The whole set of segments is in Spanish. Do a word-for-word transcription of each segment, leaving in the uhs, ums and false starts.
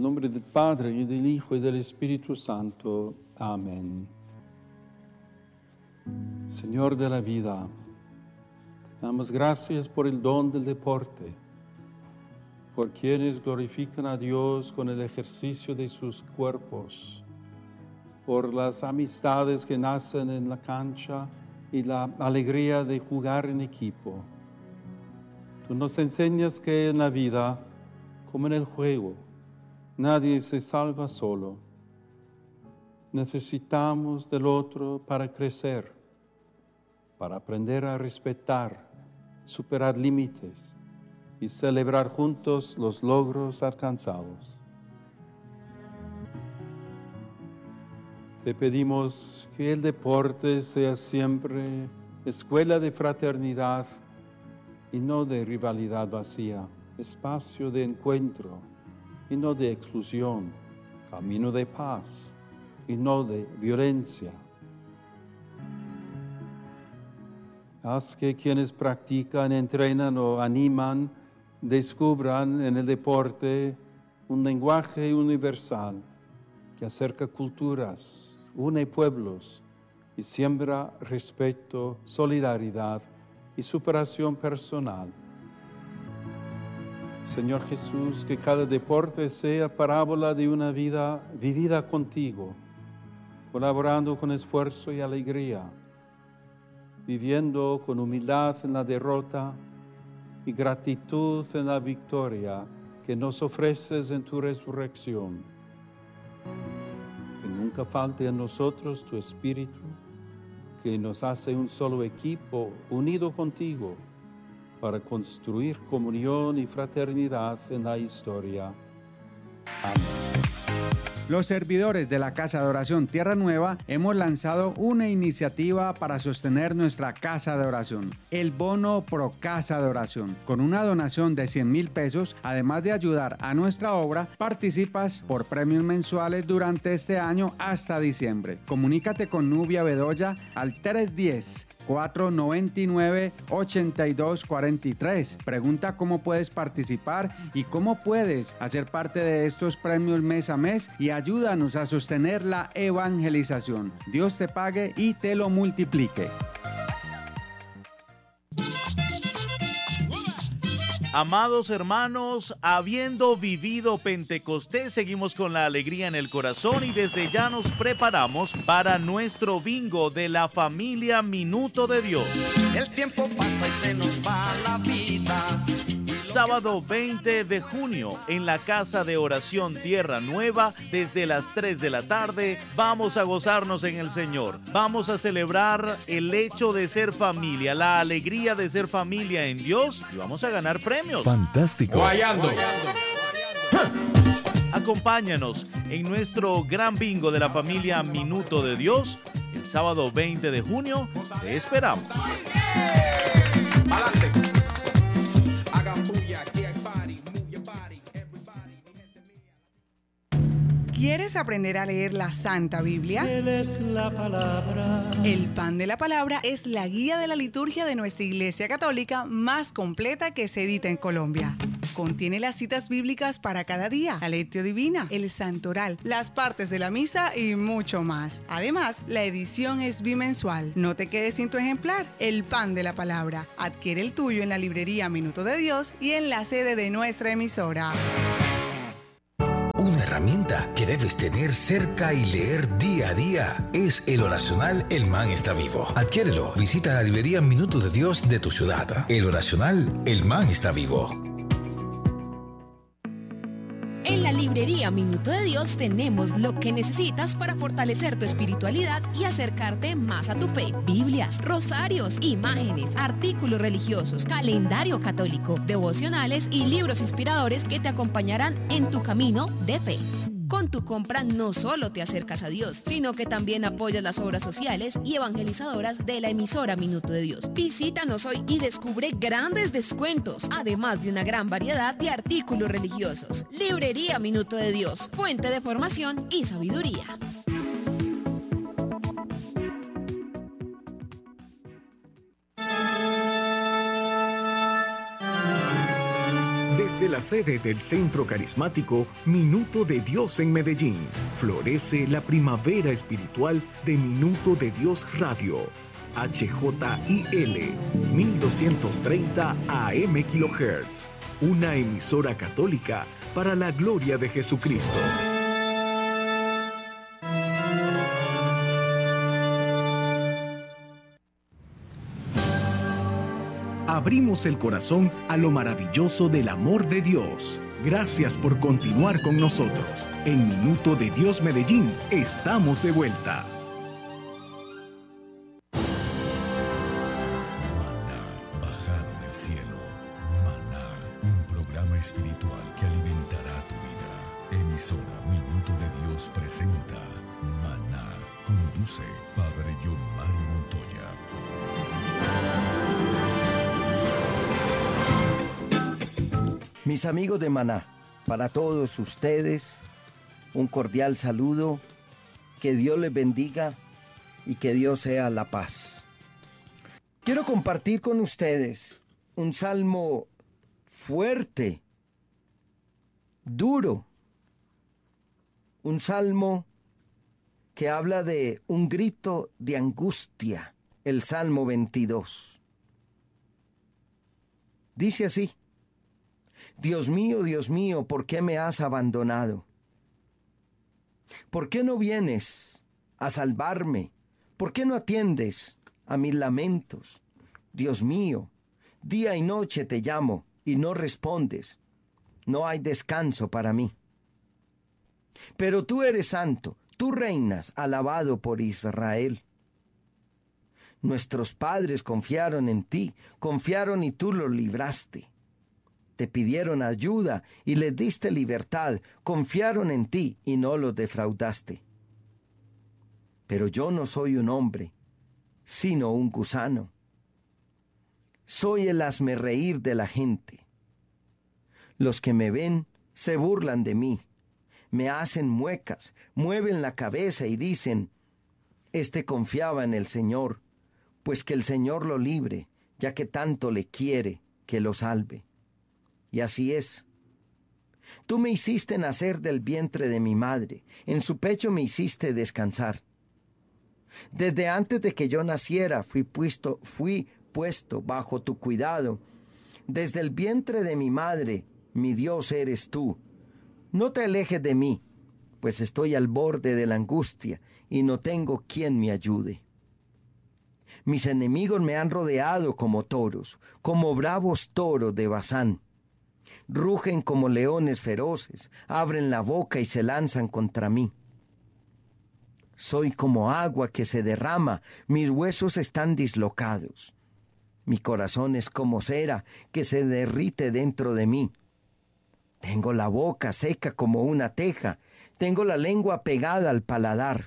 nombre del Padre, y del Hijo, y del Espíritu Santo. Amén. Señor de la vida, te damos gracias por el don del deporte, por quienes glorifican a Dios con el ejercicio de sus cuerpos, por las amistades que nacen en la cancha y la alegría de jugar en equipo. Tú nos enseñas que en la vida, como en el juego, nadie se salva solo. Necesitamos del otro para crecer, para aprender a respetar, superar límites y celebrar juntos los logros alcanzados. Te pedimos que el deporte sea siempre escuela de fraternidad y no de rivalidad vacía, espacio de encuentro y no de exclusión, camino de paz y no de violencia. Haz que quienes practican, entrenan o animan descubran en el deporte un lenguaje universal que acerca culturas, une pueblos y siembra respeto, solidaridad y superación personal. Señor Jesús, que cada deporte sea parábola de una vida vivida contigo, colaborando con esfuerzo y alegría, viviendo con humildad en la derrota y gratitud en la victoria que nos ofreces en tu resurrección. Que nunca falte en nosotros tu espíritu, que nos hace un solo equipo unido contigo para construir comunión y fraternidad en la historia. Amén. Los servidores de la Casa de Oración Tierra Nueva hemos lanzado una iniciativa para sostener nuestra Casa de Oración, el Bono Pro Casa de Oración. Con una donación de cien mil pesos, además de ayudar a nuestra obra, participas por premios mensuales durante este año hasta diciembre. Comunícate con Nubia Bedoya al tres uno cero, cuatro nueve nueve, ocho dos cuatro tres. Pregunta cómo puedes participar y cómo puedes hacer parte de estos premios mes a mes y ayúdanos a sostener la evangelización. Dios te pague y te lo multiplique. Amados hermanos, habiendo vivido Pentecostés, seguimos con la alegría en el corazón y desde ya nos preparamos para nuestro bingo de la familia Minuto de Dios. El tiempo pasa y se nos va la vida. Sábado veinte de junio, en la Casa de Oración Tierra Nueva, desde las tres de la tarde, vamos a gozarnos en el Señor. Vamos a celebrar el hecho de ser familia, la alegría de ser familia en Dios y vamos a ganar premios. Fantástico. Guayando. Acompáñanos en nuestro gran bingo de la familia Minuto de Dios. El sábado veinte de junio, te esperamos. Adelante. ¿Quieres aprender a leer la Santa Biblia? Él es la palabra. El Pan de la Palabra es la guía de la liturgia de nuestra Iglesia Católica más completa que se edita en Colombia. Contiene las citas bíblicas para cada día, la lectio divina, el santoral, las partes de la misa y mucho más. Además, la edición es bimensual. No te quedes sin tu ejemplar. El Pan de la Palabra. Adquiere el tuyo en la librería Minuto de Dios y en la sede de nuestra emisora. Una herramienta que debes tener cerca y leer día a día es el oracional El Man está vivo. Adquiérelo. Visita la librería Minuto de Dios de tu ciudad. El oracional El Man está vivo. En la librería Minuto de Dios tenemos lo que necesitas para fortalecer tu espiritualidad y acercarte más a tu fe. Biblias, rosarios, imágenes, artículos religiosos, calendario católico, devocionales y libros inspiradores que te acompañarán en tu camino de fe. Con tu compra no solo te acercas a Dios, sino que también apoyas las obras sociales y evangelizadoras de la emisora Minuto de Dios. Visítanos hoy y descubre grandes descuentos, además de una gran variedad de artículos religiosos. Librería Minuto de Dios, fuente de formación y sabiduría. Desde la sede del Centro Carismático Minuto de Dios en Medellín, florece la primavera espiritual de Minuto de Dios Radio. H J I L mil doscientos treinta A M kHz, una emisora católica para la gloria de Jesucristo. Abrimos el corazón a lo maravilloso del amor de Dios. Gracias por continuar con nosotros. En Minuto de Dios Medellín, estamos de vuelta. Maná, bajado del cielo. Maná, un programa espiritual que alimentará tu vida. Emisora Minuto de Dios presenta Maná. Conduce Padre John Mario Montoya. Mis amigos de Maná, para todos ustedes, un cordial saludo, que Dios les bendiga y que Dios sea la paz. Quiero compartir con ustedes un salmo fuerte, duro, un salmo que habla de un grito de angustia, el Salmo veintidós. Dice así: Dios mío, Dios mío, ¿por qué me has abandonado? ¿Por qué no vienes a salvarme? ¿Por qué no atiendes a mis lamentos? Dios mío, día y noche te llamo y no respondes. No hay descanso para mí. Pero tú eres santo, tú reinas, alabado por Israel. Nuestros padres confiaron en ti, confiaron y tú los libraste. Te pidieron ayuda y les diste libertad, confiaron en ti y no los defraudaste. Pero yo no soy un hombre, sino un gusano. Soy el hazmerreír de la gente. Los que me ven se burlan de mí, me hacen muecas, mueven la cabeza y dicen: este confiaba en el Señor, pues que el Señor lo libre, ya que tanto le quiere que lo salve. Y así es. Tú me hiciste nacer del vientre de mi madre, en su pecho me hiciste descansar. Desde antes de que yo naciera fui puesto, fui puesto bajo tu cuidado. Desde el vientre de mi madre, mi Dios eres tú. No te alejes de mí, pues estoy al borde de la angustia y no tengo quien me ayude. Mis enemigos me han rodeado como toros, como bravos toros de Basán. Rugen como leones feroces, abren la boca y se lanzan contra mí. Soy como agua que se derrama, mis huesos están dislocados. Mi corazón es como cera que se derrite dentro de mí. Tengo la boca seca como una teja, tengo la lengua pegada al paladar.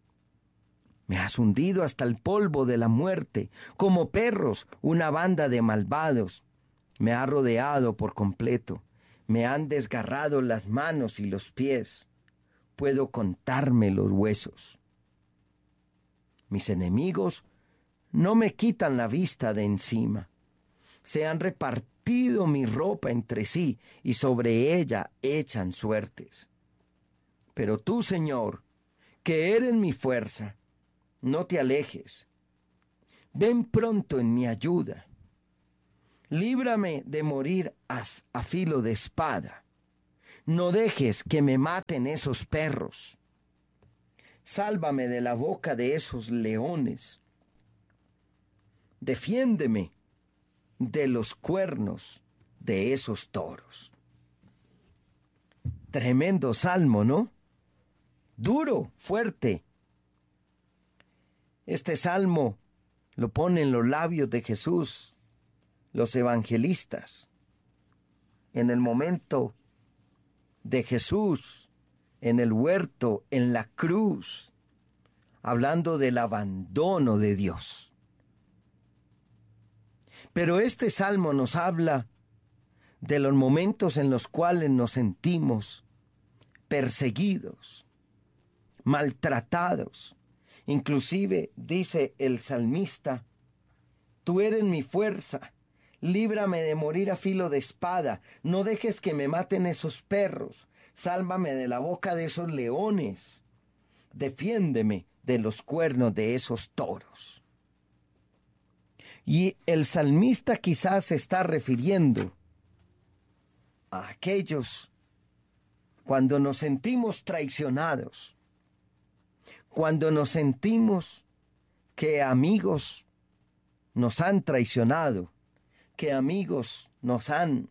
Me has hundido hasta el polvo de la muerte, como perros, una banda de malvados. Me ha rodeado por completo, me han desgarrado las manos y los pies. Puedo contarme los huesos. Mis enemigos no me quitan la vista de encima. Se han repartido mi ropa entre sí y sobre ella echan suertes. Pero tú, Señor, que eres mi fuerza, no te alejes. Ven pronto en mi ayuda. Líbrame de morir a, a filo de espada. No dejes que me maten esos perros. Sálvame de la boca de esos leones. Defiéndeme de los cuernos de esos toros. Tremendo salmo, ¿no? Duro, fuerte. Este salmo lo ponen los labios de Jesús, los evangelistas, en el momento de Jesús, en el huerto, en la cruz, hablando del abandono de Dios. Pero este salmo nos habla de los momentos en los cuales nos sentimos perseguidos, maltratados. Inclusive dice el salmista: tú eres mi fuerza, Líbrame de morir a filo de espada. No dejes que me maten esos perros. Sálvame de la boca de esos leones. Defiéndeme de los cuernos de esos toros. Y el salmista quizás se está refiriendo a aquellos cuando nos sentimos traicionados, cuando nos sentimos que amigos nos han traicionado, que amigos nos han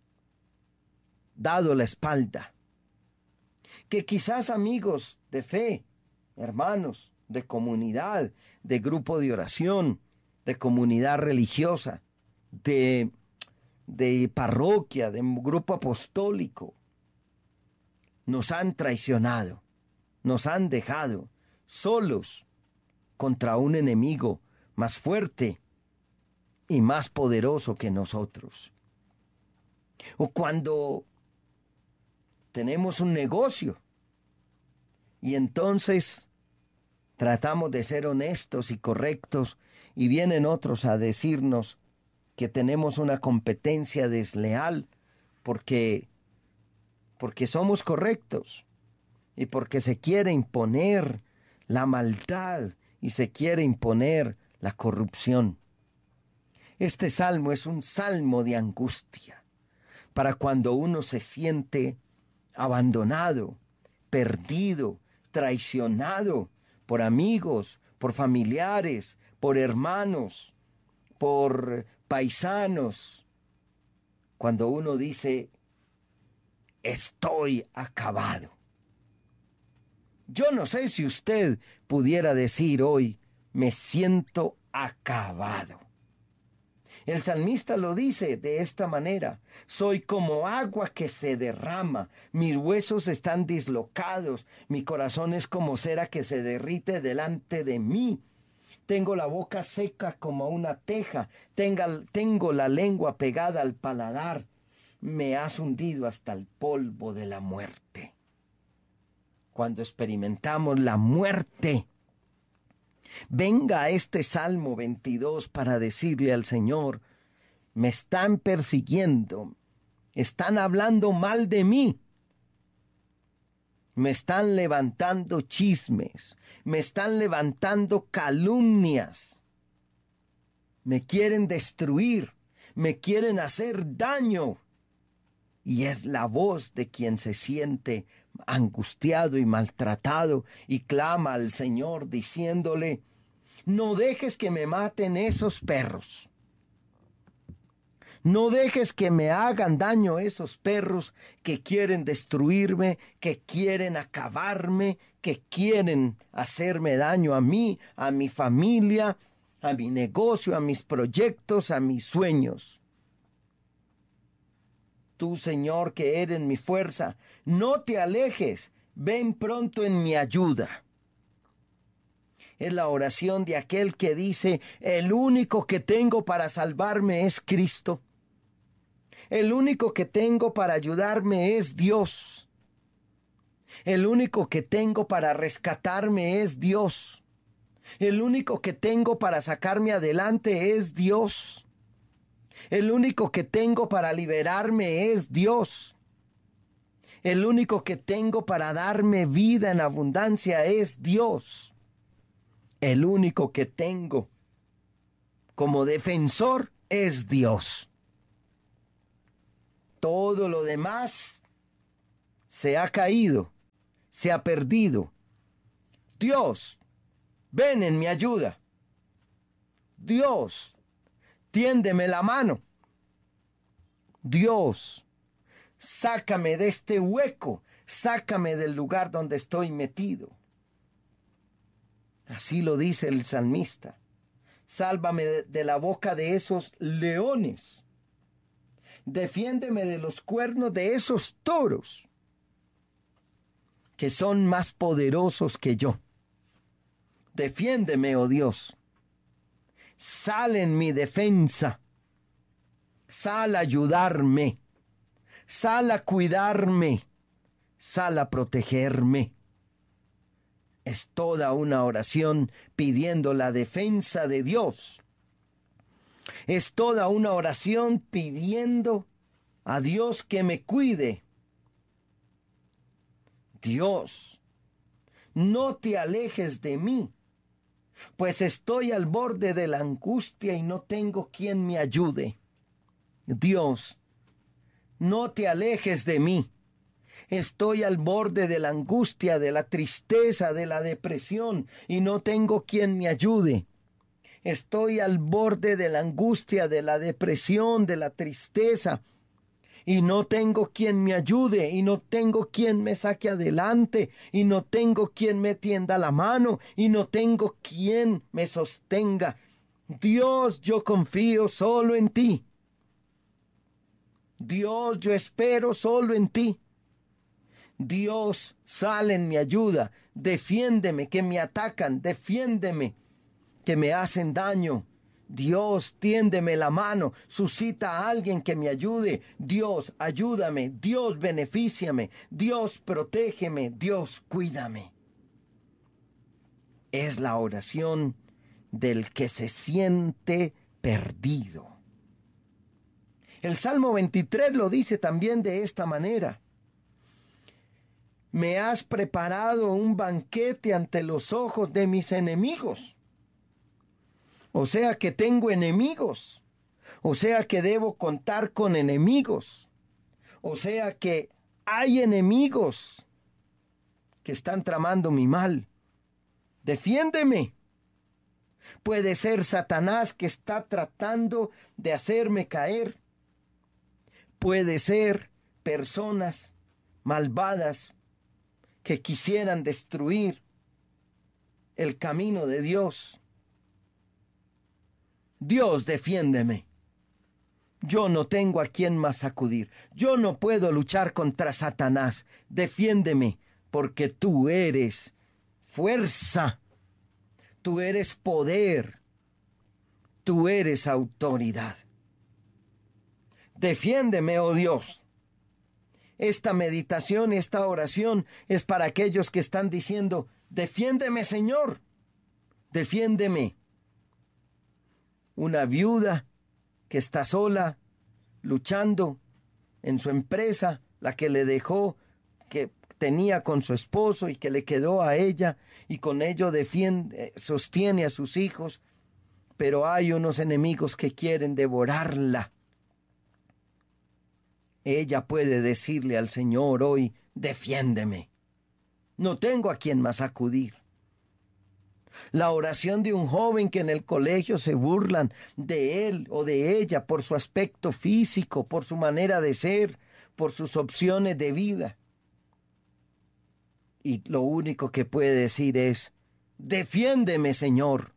dado la espalda, que quizás amigos de fe, hermanos, de comunidad, de grupo de oración, de comunidad religiosa, de, de parroquia, de grupo apostólico, nos han traicionado, nos han dejado solos contra un enemigo más fuerte y más poderoso que nosotros. O cuando tenemos un negocio y entonces tratamos de ser honestos y correctos y vienen otros a decirnos que tenemos una competencia desleal porque, porque somos correctos y porque se quiere imponer la maldad y se quiere imponer la corrupción. Este salmo es un salmo de angustia para cuando uno se siente abandonado, perdido, traicionado por amigos, por familiares, por hermanos, por paisanos. Cuando uno dice, estoy acabado. Yo no sé si usted pudiera decir hoy, me siento acabado. El salmista lo dice de esta manera: soy como agua que se derrama, mis huesos están dislocados, mi corazón es como cera que se derrite delante de mí. Tengo la boca seca como una teja, tenga, tengo la lengua pegada al paladar, me has hundido hasta el polvo de la muerte. Cuando experimentamos la muerte, venga a este Salmo veintidós para decirle al Señor, me están persiguiendo, están hablando mal de mí, me están levantando chismes, me están levantando calumnias, me quieren destruir, me quieren hacer daño. Y es la voz de quien se siente angustiado y maltratado y clama al Señor diciéndole, no dejes que me maten esos perros. No dejes que me hagan daño esos perros que quieren destruirme, que quieren acabarme, que quieren hacerme daño a mí, a mi familia, a mi negocio, a mis proyectos, a mis sueños. Tú, Señor, que eres mi fuerza, no te alejes, ven pronto en mi ayuda. Es la oración de aquel que dice, el único que tengo para salvarme es Cristo. El único que tengo para ayudarme es Dios. El único que tengo para rescatarme es Dios. El único que tengo para sacarme adelante es Dios. El único que tengo para liberarme es Dios. El único que tengo para darme vida en abundancia es Dios. El único que tengo como defensor es Dios. Todo lo demás se ha caído, se ha perdido. Dios, ven en mi ayuda. Dios, tiéndeme la mano. Dios, sácame de este hueco, sácame del lugar donde estoy metido. Así lo dice el salmista. Sálvame de la boca de esos leones. Defiéndeme de los cuernos de esos toros, que son más poderosos que yo. Defiéndeme, oh Dios. Sal en mi defensa. Sal a ayudarme. Sal a cuidarme. Sal a protegerme. Es toda una oración pidiendo la defensa de Dios. Es toda una oración pidiendo a Dios que me cuide. Dios, no te alejes de mí, pues estoy al borde de la angustia y no tengo quien me ayude. Dios, no te alejes de mí. Estoy al borde de la angustia, de la tristeza, de la depresión y no tengo quien me ayude. Estoy al borde de la angustia, de la depresión, de la tristeza y no tengo quien me ayude y no tengo quien me saque adelante y no tengo quien me tienda la mano y no tengo quien me sostenga. Dios, yo confío solo en ti. Dios, yo espero solo en ti. Dios, sal en mi ayuda, defiéndeme, que me atacan, defiéndeme, que me hacen daño. Dios, tiéndeme la mano, suscita a alguien que me ayude. Dios, ayúdame, Dios, benefíciame, Dios, protégeme, Dios, cuídame. Es la oración del que se siente perdido. El Salmo veintitrés lo dice también de esta manera. Me has preparado un banquete ante los ojos de mis enemigos. O sea que tengo enemigos. O sea que debo contar con enemigos. O sea que hay enemigos que están tramando mi mal. Defiéndeme. Puede ser Satanás que está tratando de hacerme caer. Puede ser personas malvadas que quisieran destruir el camino de Dios. Dios, defiéndeme. Yo no tengo a quien más acudir. Yo no puedo luchar contra Satanás. Defiéndeme, porque tú eres fuerza. Tú eres poder. Tú eres autoridad. Defiéndeme, oh Dios. Esta meditación, esta oración es para aquellos que están diciendo, defiéndeme, Señor, defiéndeme. Una viuda que está sola, luchando en su empresa, la que le dejó, que tenía con su esposo y que le quedó a ella, y con ello defiende, sostiene a sus hijos, pero hay unos enemigos que quieren devorarla. Ella puede decirle al Señor hoy, defiéndeme. No tengo a quien más acudir. La oración de un joven que en el colegio se burlan de él o de ella por su aspecto físico, por su manera de ser, por sus opciones de vida. Y lo único que puede decir es, defiéndeme, Señor.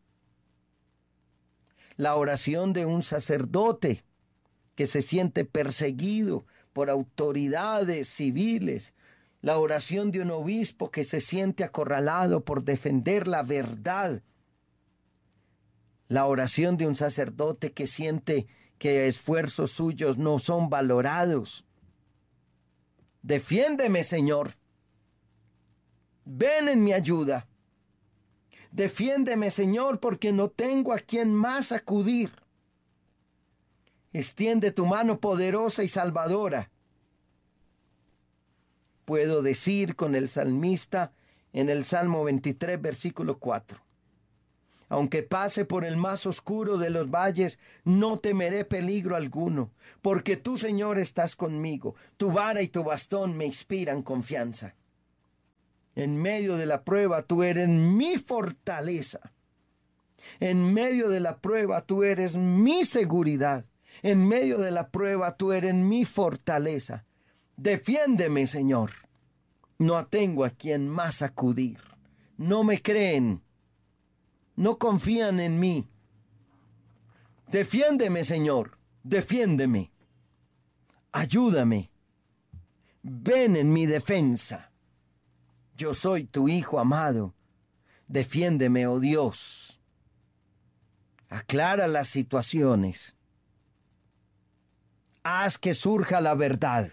La oración de un sacerdote que se siente perseguido por autoridades civiles. La oración de un obispo que se siente acorralado por defender la verdad. La oración de un sacerdote que siente que esfuerzos suyos no son valorados. Defiéndeme, Señor. Ven en mi ayuda. Defiéndeme, Señor, porque no tengo a quien más acudir. Extiende tu mano poderosa y salvadora. Puedo decir con el salmista en el Salmo veintitrés, versículo cuatro. Aunque pase por el más oscuro de los valles, no temeré peligro alguno, porque tú, Señor, estás conmigo. Tu vara y tu bastón me inspiran confianza. En medio de la prueba, tú eres mi fortaleza. En medio de la prueba, tú eres mi seguridad. En medio de la prueba, tú eres mi fortaleza. Defiéndeme, Señor. No tengo a quien más acudir. No me creen. No confían en mí. Defiéndeme, Señor. Defiéndeme. Ayúdame. Ven en mi defensa. Yo soy tu Hijo amado. Defiéndeme, oh Dios. Aclara las situaciones. Haz que surja la verdad.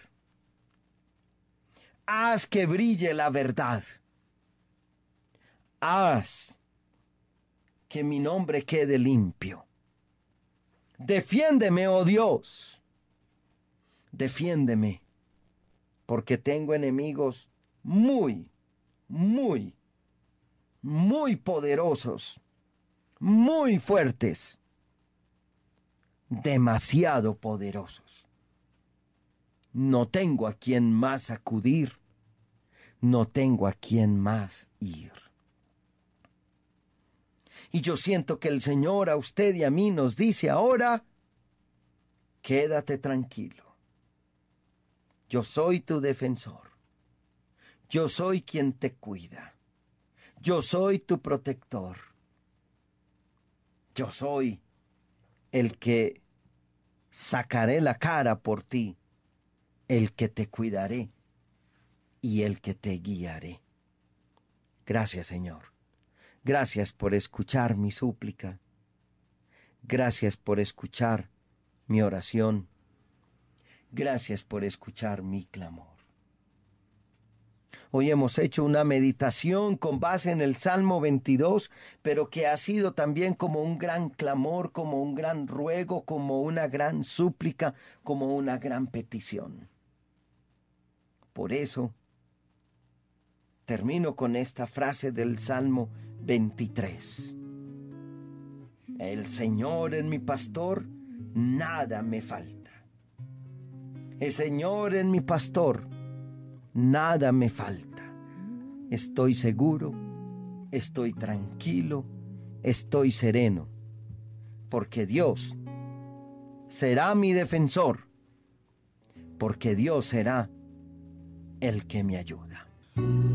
Haz que brille la verdad. Haz que mi nombre quede limpio. Defiéndeme, oh Dios. Defiéndeme, porque tengo enemigos muy, muy, muy poderosos, muy fuertes, demasiado poderosos. No tengo a quien más acudir, no tengo a quien más ir. Y yo siento que el Señor a usted y a mí nos dice ahora, quédate tranquilo. Yo soy tu defensor. Yo soy quien te cuida. Yo soy tu protector. Yo soy el que sacaré la cara por ti, el que te cuidaré y el que te guiaré. Gracias, Señor. Gracias por escuchar mi súplica. Gracias por escuchar mi oración. Gracias por escuchar mi clamor. Hoy hemos hecho una meditación con base en el Salmo veintidós, pero que ha sido también como un gran clamor, como un gran ruego, como una gran súplica, como una gran petición. Por eso, termino con esta frase del Salmo veintitrés. El Señor es mi pastor, nada me falta. El Señor es mi pastor, nada me falta. Estoy seguro, estoy tranquilo, estoy sereno, porque Dios será mi defensor, porque Dios será el que me ayuda.